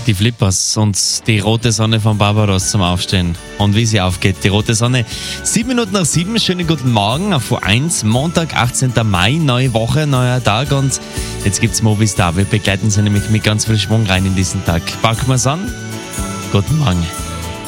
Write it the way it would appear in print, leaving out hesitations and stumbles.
Die Flippers und die rote Sonne von Barbaros zum Aufstehen. Und wie sie aufgeht, die rote Sonne. 7 Minuten nach 7, schönen guten Morgen auf U1, Montag, 18. Mai, neue Woche, neuer Tag und jetzt gibt's Movistar. Wir begleiten sie nämlich mit ganz viel Schwung rein in diesen Tag. Packen wir's an. Guten Morgen.